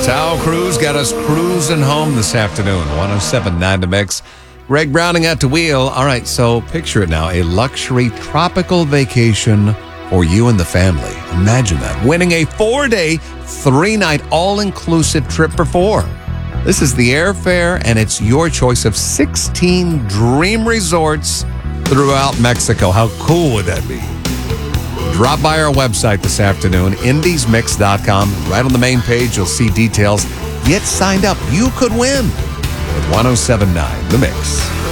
Tao Cruz got us cruising home this afternoon. 107.9 The Mix. Greg Browning at the wheel. All right, so picture it now. A luxury tropical vacation for you and the family. Imagine that. Winning a 4-day, 3-night, all-inclusive trip for 4. This is the airfare, and it's your choice of 16 dream resorts throughout Mexico. How cool would that be? Drop by our website this afternoon, indiesmix.com. Right on the main page, you'll see details. Get signed up. You could win with 107.9 The Mix.